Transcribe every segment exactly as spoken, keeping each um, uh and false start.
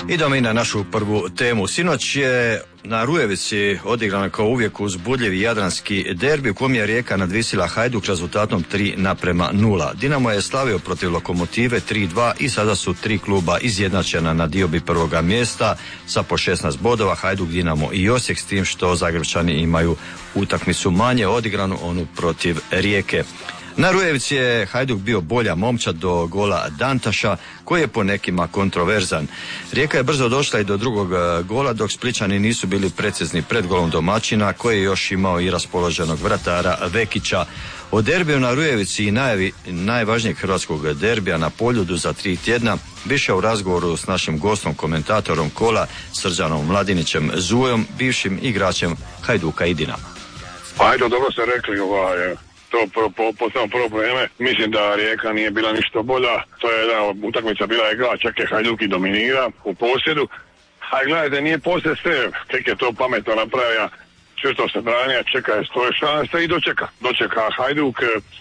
Idemo i na našu prvu temu. Sinoć je na Rujevici odigrano kao uvijek uzbudljivi jadranski derbi u kom je Rijeka nadvisila Hajduk rezultatom tri naprema nula. Dinamo je slavio protiv Lokomotive tri dva i sada su tri kluba izjednačena na diobi prvoga mjesta sa po šesnaest bodova, Hajduk, Dinamo i Osijek, s tim što Zagrepčani imaju utakmicu manje odigranu, onu protiv Rijeke. Na Rujevici je Hajduk bio bolja momčad do gola Dantaša, koji je po nekima kontroverzan. Rijeka je brzo došla i do drugog gola, dok Splićani nisu bili precizni pred golom domaćina, koji je još imao i raspoloženog vratara Vekića. O derbiju na Rujevici i najavi najvažnijeg hrvatskog derbija na Poljudu za tri tjedna više u razgovoru s našim gostom, komentatorom kola, Srđanom Mladinićem Zujom, bivšim igračem Hajduka i Dinama. Ajde, dobro ste rekli, ovaj, to po, po, po samo prvo vreme. Mislim da Rijeka nije bila ništa bolja. To je jedna utakmica bila igra, čak je Hajduk i dominira u posjedu. A gledajte, nije posjed sve, tek je to pametno napravio, čvrsto se branija, čeka je stoje šanse i dočeka. Dočeka Hajduk,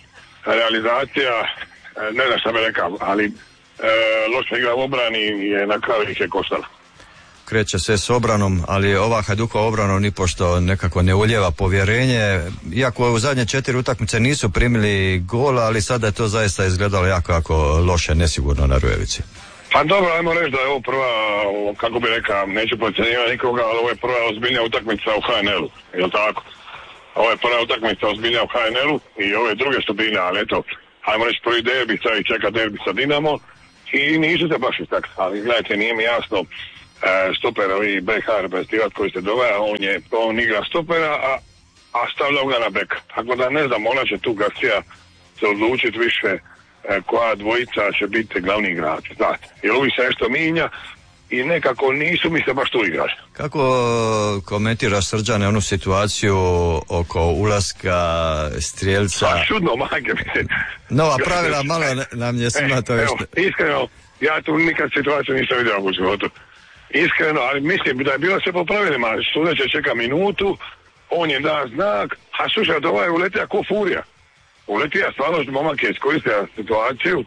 realizacija, ne znam šta bi rekao, ali e, loša igra u obrani je na kraju ih je koštala. Kreće se s obranom, ali ova Hajdukova obrana nipošto nekako ne ulijeva povjerenje, iako u zadnje četiri utakmice nisu primili gola, ali sada je to zaista izgledalo jako, jako loše, nesigurno na Rujevici. Pa dobro, ajmo reći da je ovo prva, kako bi rekao, neću podcjenjivati nikoga, ali ovo je prva ozbiljnija utakmica u H N L-u, je li tako? Ovo je prva utakmica ozbiljnija u H N L-u i ove druge su bile, ali eto, ajmo reći prvi derbi, sad i čeka derbi sa Dinamo i nisu se baš istakli, ali gledajte, nije mi jasno, e, stoperovi Behar Bestivat koji se dovaja, on je, on igra stopera, a, a stavlja ga na beka. Tako da ne znam, ona će tu Garcia se odlučiti više koja dvojica će biti glavni igrač, znate. Jer ovi se nešto minja i nekako nisu mi se baš tu igrali. Kako komentiraš, Srđane, onu situaciju oko ulaska strijelca? Pa čudno, majke mi. Nova pravila, malo nam je svima to još... Iskreno, ja tu nikad situaciju nisam vidio u životu. Iskreno, ali mislim da je bilo sve po pravilima. Sudeće čeka minutu, on je da znak, a slušaj, to ovaj uletija ko furija. Uletija stvarno što momak je iskoristio situaciju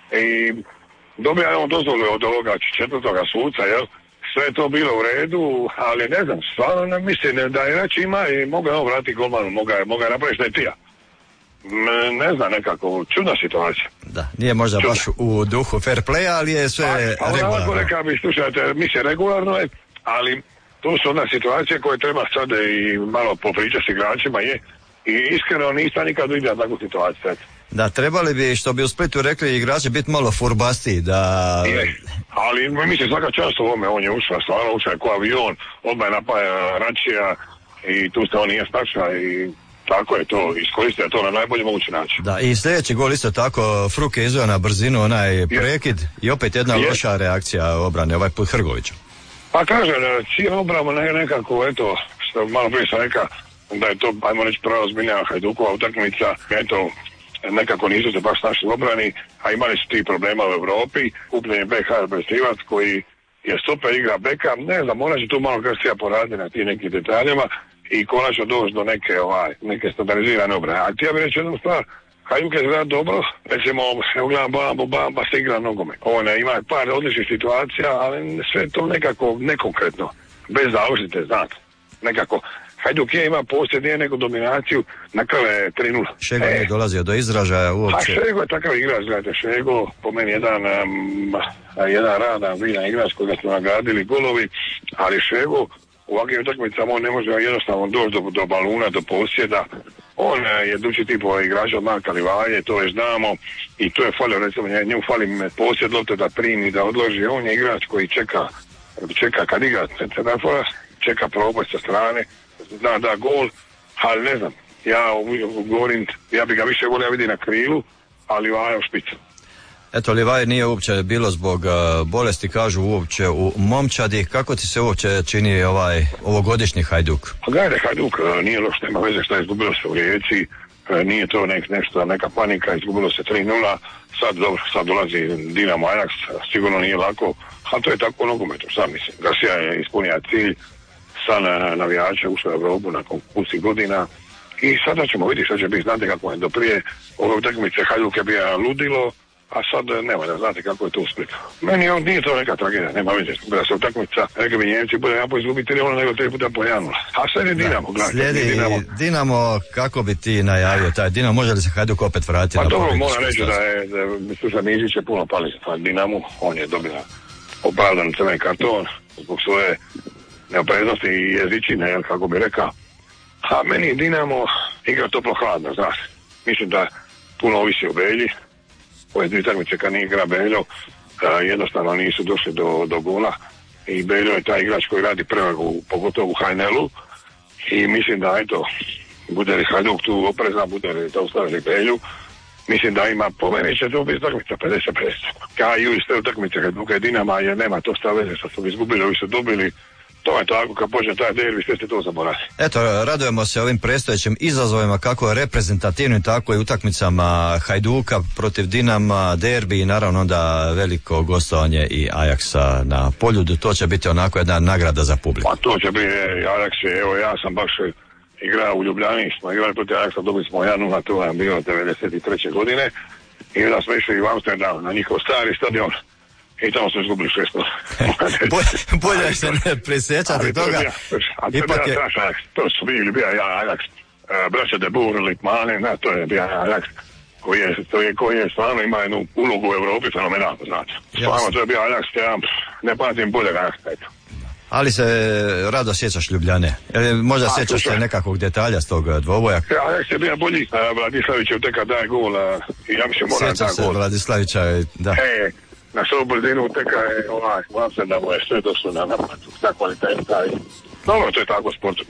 i dobija on dozvolu od ovoga četvrtoga suca, jel? Sve je to bilo u redu, ali ne znam, stvarno ne mislim da je inače ima i moga je on vratiti golmanu, moga je, moga je napraviti šta je tija. Ne znam, nekako čudna situacija. Da, nije možda čudna. Baš u duhu fair playa, ali je sve a, a regularno. Ovako rekao bi, slušajte, mislim regularno je, ali to su ona situacija koje treba sad i malo popričati s igračima, je. I iskreno nisam nikad vidio takvu situaciju. Da, trebali bi, što bi u Splitu rekli, igrači biti malo furbastiji, da... Je, ali mislim svaka čast u ovome, on je ušao, stvarno ušao je ko avion, odmah je napaja Račija i tu se on nije stača i tako je to, iskoristio to na najbolji mogući način. Da, i sljedeći gol isto tako, Fruk je izveo na brzinu onaj prekid i opet jedna je. Loša reakcija obrane, ovaj put Hrgovića. Pa kažem, cijel obramo ne, nekako, eto, što malo prije sam rekao, da je to, ajmo reći, prva ozbiljnija Hajdukova utakmica, eto, nekako nisu se baš našli u obrani, a imali su ti problema u Europi, kupljen je Behar Bestivac koji je stoper igra beka, ne znam, ona će tu malo Garcia poraditi na tim nekim detaljima i konačno doći do neke, ovaj, neke standardizirane obrane. A ti ja bih reći jednu stvar, Hajduk je zgrad dobro, recimo, evo gledam Bambu, Bamba se igra nogome. On ima par odličnih situacija, ali sve to nekako nekonkretno, bez završite, znate, nekako. Hajduk je ima posjed, nije neku dominaciju, na kraju je tri nula. Šego nije e. dolazio do izražaja uopće. A Šego je takav igrač, gledajte, Šego, po meni jedan, um, jedan radan, vidan igrač koga smo nagradili golovi, ali Šego u ovakvim utakmicama on ne može jednostavno doći do, do baluna, do posjeda. On je dući tip igrača od Marka Livaje, to već znamo, i to je falio, recimo, njemu fali posjed lopte da primi, da odloži, on je igrač koji čeka, čeka kad igra centrafora, čeka proboj sa strane, da, da, gol, ali ne znam, ja govorim, ja bi ga više volio vidjeti na krilu, ali Livaja u špicu. Eto, Livaje nije uopće bilo zbog uh, bolesti, kažu, uopće u momčadi. Kako ti se uopće čini ovaj ovogodišnji Hajduk? Pa gledaj, Hajduk uh, nije loš, nema veze šta je izgubilo se u Rijeci, uh, nije to nek, nešto, neka panika, izgubilo se tri nula, sad dobro, sad dolazi Dinamo Ajax, sigurno nije lako, ali to je tako u nogometu, sam mislim. Garcia je ispunio cilj, sad na navijača ušao u Europu nakon pustih godina i sada ćemo vidjeti što će biti, znate kako je do prije ove utakmice Hajduk je bio ludilo, a sad nema da znate kako je to u Splitu. Meni on nije to neka tragedija, nema veze, da se utakmica, neka bi Njemci bude jedan po izgubiti ono nego tri puta po Janula. A sad je Dinamo, gledajte. Slijedi Dinamo. Dinamo, kako bi ti najavio taj Dinamo, može li se Hajduk opet vratiti pa na dobro, pobjedničku moram reći stazu? da je, da je Sluša Mizić je puno pali za Dinamo, on je dobio opravdan crveni karton zbog svoje neopreznosti i jezičine, jel, kako bi rekao. A meni Dinamo igra toplo hladno, znaš. Mislim da puno ovisi o Belji. Ove dvije utakmice kad nije igra Beljo, jednostavno nisu došli do, do gola. I Beljo je taj igrač koji radi prevagu, pogotovo u H N L-u. I mislim da, eto, bude li Hajduk tu oprezna, bude li to ustavili Belju, mislim da ima po meni će to biti utakmica pedeset pedeset. Kao i iste utakmice Hajduka i Dinama, jer nema to šta veze što su izgubili, ovi su dobili. To je tako, kad počne taj derbi, sve ste to zaboravili. Eto, radujemo se ovim predstojećim izazovima, kako reprezentativnim, tako i utakmicama Hajduka protiv Dinama, derbi i naravno onda veliko gostovanje i Ajaksa na Poljudu. To će biti onako jedna nagrada za publiku. Pa to će biti Ajaks, evo ja sam baš igrao u Ljubljani, smo igrali protiv Ajaksa, dobili smo jedan nula, to je bilo devedeset treće godine i onda smo išli u Amsterdam na njihov stari stadion. I tamo smo izgubili šest nula. Bolje se ne prisjećati toga. Ipak je... To su bili, bio ja Ajax, braća de Boer, Litmane, na, to je bio Ajax, koji je, to je, koji je stvarno ima jednu ulogu u Europi, fenomenalno, znate. Stvarno, to je bio Ajax, ja ne pamtim bolje Ajax, eto. Ali se rado sjećaš Ljubljane. Možda A, sjećaš se nekakvog detalja s tog dvoboja. Ajax je bio bolji. Vladislavić je teka daje gol i ja mislim moram da gol. Sjećam se Vladislavića, da. E, na svoju brzinu teka je ovaj, vam se da mu je sve došlo na napadu, ta kvaliteta i dobro, to je tako u sportu.